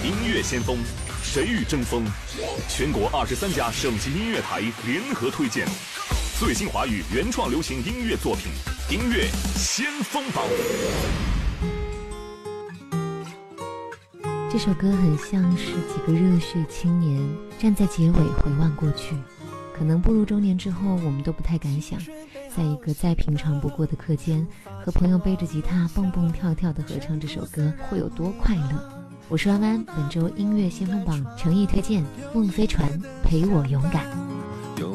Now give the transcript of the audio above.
音乐先锋，谁与争锋？全国23家省级音乐台联合推荐最新华语原创流行音乐作品，音乐先锋榜。 这首歌很像是几个热血青年站在结尾回望过去，可能步入中年之后，我们都不太敢想，在一个再平常不过的课间，和朋友背着吉他蹦蹦跳跳地合唱这首歌会有多快乐。我是弯弯，本周音乐先锋榜诚意推荐孟飞船陪我勇敢。